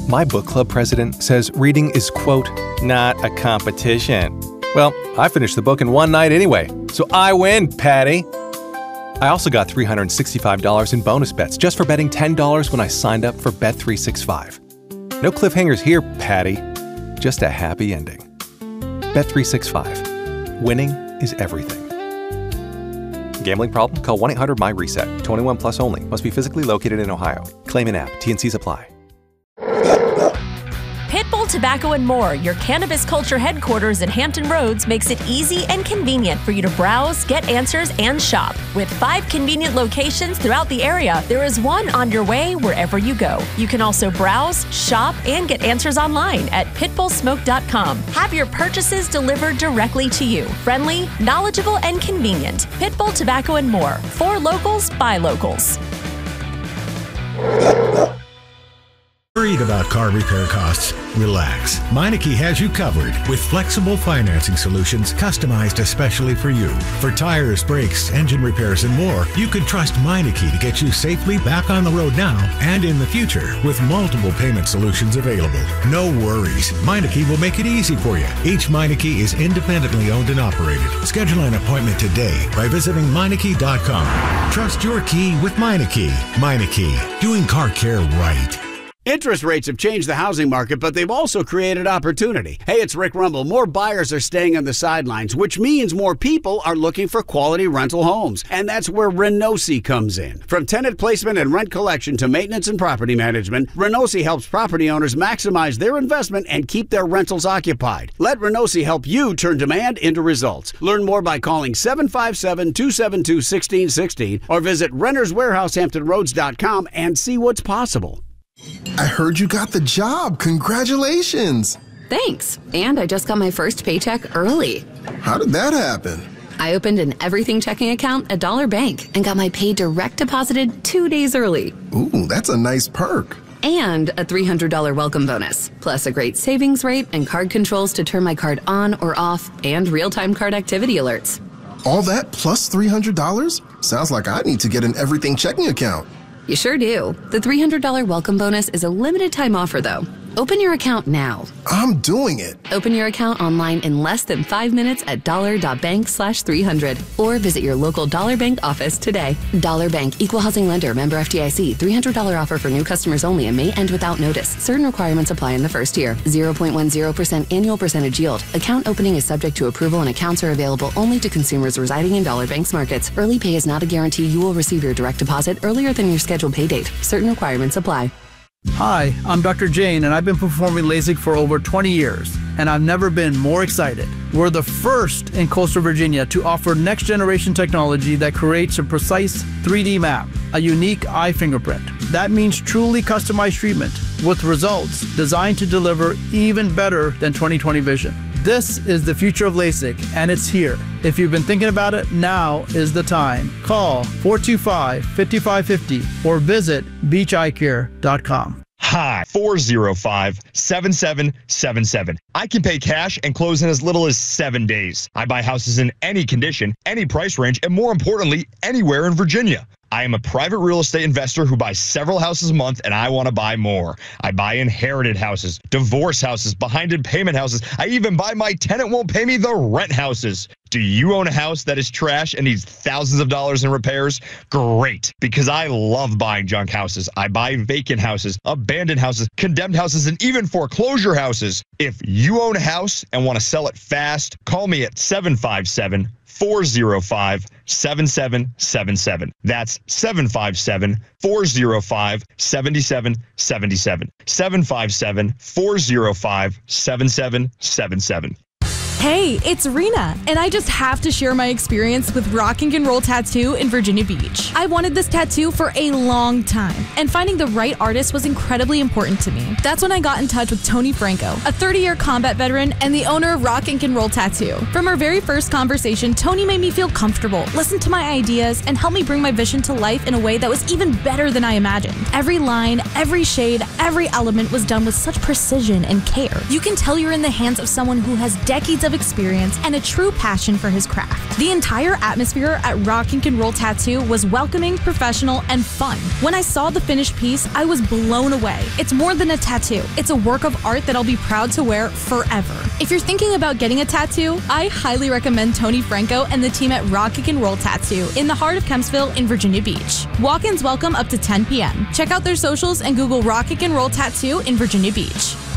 My book club president says reading is, quote, not a competition. Well, I finished the book in one night anyway, so I win, Patty. I also got $365 in bonus bets just for betting $10 when I signed up for Bet365. No cliffhangers here, Patty. Just a happy ending. Bet365. Winning is everything. Gambling problem? Call 1-800-MY-RESET. 21 plus only. Must be physically located in Ohio. Claim in app. T&Cs apply. Pitbull Tobacco and More, your cannabis culture headquarters in Hampton Roads, makes it easy and convenient for you to browse, get answers, and shop. With 5 convenient locations throughout the area, there is one on your way wherever you go. You can also browse, shop, and get answers online at pitbullsmoke.com. Have your purchases delivered directly to you. Friendly, knowledgeable, and convenient. Pitbull Tobacco and More. For locals, by locals. Worried about car repair costs? Relax. Meineke has you covered with flexible financing solutions customized especially for you. For tires, brakes, engine repairs, and more, you can trust Meineke to get you safely back on the road now and in the future with multiple payment solutions available. No worries. Meineke will make it easy for you. Each Meineke is independently owned and operated. Schedule an appointment today by visiting Meineke.com. Trust your key with Meineke. Meineke, doing car care right. Interest rates have changed the housing market, but they've also created opportunity. Hey, it's Rick Rumble. More buyers are staying on the sidelines, which means more people are looking for quality rental homes. And that's where Renosi comes in. From tenant placement and rent collection to maintenance and property management, Renosi helps property owners maximize their investment and keep their rentals occupied. Let Renosi help you turn demand into results. Learn more by calling 757-272-1616 or visit renterswarehousehamptonroads.com and see what's possible. I heard you got the job. Congratulations. Thanks. And I just got my first paycheck early. How did that happen? I opened an everything checking account at Dollar Bank and got my pay direct deposited 2 days early. Ooh, that's a nice perk. And a $300 welcome bonus, plus a great savings rate and card controls to turn my card on or off, and real-time card activity alerts. All that plus $300? Sounds like I need to get an everything checking account. You sure do. The $300 welcome bonus is a limited time offer, though. Open your account now. I'm doing it. Open your account online in less than 5 minutes at dollar.bank/300 or visit your local Dollar Bank office today. Dollar Bank, Equal Housing Lender, member FDIC. $300 offer for new customers only and may end without notice. Certain requirements apply in the first year. 0.10% annual percentage yield. Account opening is subject to approval and accounts are available only to consumers residing in Dollar Bank's markets. Early pay is not a guarantee you will receive your direct deposit earlier than your scheduled pay date. Certain requirements apply. Hi, I'm Dr. Jane, and I've been performing LASIK for over 20 years, and I've never been more excited. We're the first in coastal Virginia to offer next-generation technology that creates a precise 3D map, a unique eye fingerprint. That means truly customized treatment with results designed to deliver even better than 20/20 vision. This is the future of LASIK, and it's here. If you've been thinking about it, now is the time. Call 425-5550 or visit beacheyecare.com. Hi, 405-7777. I can pay cash and close in as little as 7 days. I buy houses in any condition, any price range, and more importantly, anywhere in Virginia. I am a private real estate investor who buys several houses a month, and I want to buy more. I buy inherited houses, divorce houses, behind in payment houses. I even buy my tenant won't pay me the rent houses. Do you own a house that is trash and needs thousands of dollars in repairs? Great, because I love buying junk houses. I buy vacant houses, abandoned houses, condemned houses, and even foreclosure houses. If you own a house and want to sell it fast, call me at 757-405-7777. That's 757-405-7777. 757-405-7777. Hey, it's Rena, and I just have to share my experience with Rock and Roll Tattoo in Virginia Beach. I wanted this tattoo for a long time, and finding the right artist was incredibly important to me. That's when I got in touch with Tony Franco, a 30-year combat veteran and the owner of Rock and Roll Tattoo. From our very first conversation, Tony made me feel comfortable, listened to my ideas, and helped me bring my vision to life in a way that was even better than I imagined. Every line, every shade, every element was done with such precision and care. You can tell you're in the hands of someone who has decades of of experience and a true passion for his craft. The entire atmosphere at Rock Ink and Roll Tattoo was welcoming, professional, and fun. When I saw the finished piece, I was blown away. It's more than a tattoo. It's a work of art that I'll be proud to wear forever. If you're thinking about getting a tattoo, I highly recommend Tony Franco and the team at Rock Ink and Roll Tattoo in the heart of Kempsville in Virginia Beach. Walk-ins welcome up to 10 p.m. Check out their socials and Google Rock Ink and Roll Tattoo in Virginia Beach.